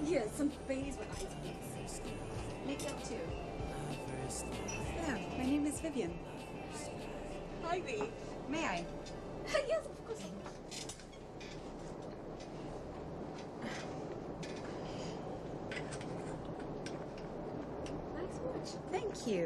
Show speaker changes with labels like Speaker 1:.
Speaker 1: Yes, some phase with ice, please. Make out too.
Speaker 2: Hello, my name is Vivian.
Speaker 1: Hi, V.
Speaker 2: May I?
Speaker 1: Yes, of course. Nice watch.
Speaker 2: Thank you.